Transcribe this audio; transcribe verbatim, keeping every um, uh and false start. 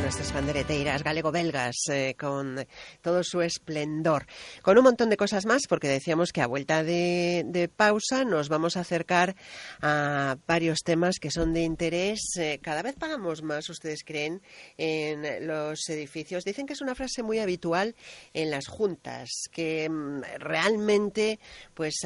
nuestras bandereteiras galego-belgas eh, con todo su esplendor. Con un montón de cosas más, porque decíamos que a vuelta de, de pausa nos vamos a acercar a varios temas que son de interés. Eh, cada vez pagamos más, ¿ustedes creen?, en los edificios. Dicen que es una frase muy habitual en las juntas, que mm, realmente pues